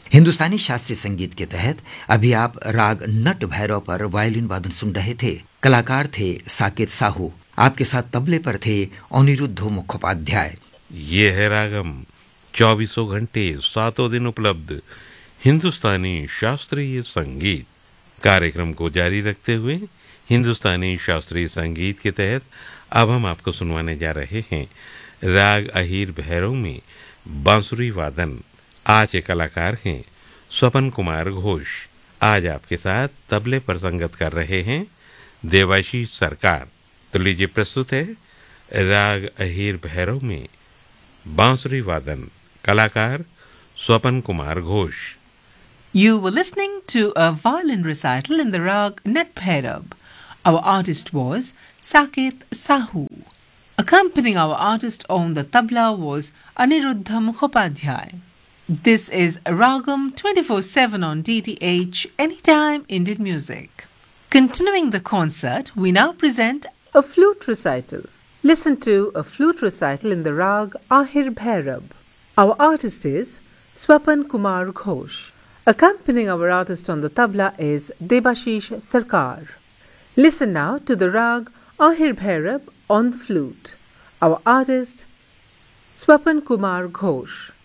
हिंदुस्तानी शास्त्रीय संगीत के तहत अभी आप राग नट भैरव पर वायलिन वादन सुन रहे थे। कलाकार थे साकेत साहू। आपके साथ तबले पर थे अनिरुद्ध मुखोपाध्याय। ये है रागम, 24 घंटे 7 दिन उपलब्ध हिंदुस्तानी शास्त्रीय संगीत। कार्यक्रम को जारी रखते हुए हिंदुस्तानी शास्त्रीय संगीत के तहत अब हम आपको सुनवाने जा रहे हैं राग अहीर भैरव में बांसुरी वादन। आज के कलाकार हैं स्वपन कुमार घोष। आज आपके साथ तबले पर संगत कर रहे हैं देवाशीष सरकार। तो लीजिए प्रस्तुत है राग अहीर भैरव में बांसुरी वादन। कलाकार स्वपन Kumar Ghosh. You were listening to a violin recital in the rag Nat Bhairab. Our artist was Saket Sahu. Accompanying our artist on the tabla was Aniruddha Mukhopadhyay. This is Ragam 24/7 on DTH, Anytime Indian Music. Continuing the concert, we now present a flute recital. Listen to a flute recital in the rag Ahir Bhairab. Our artist is Swapan Kumar Ghosh. Accompanying our artist on the tabla is Debashish Sarkar. Listen now to the rag Ahir Bhairab on the flute. Our artist Swapan Kumar Ghosh.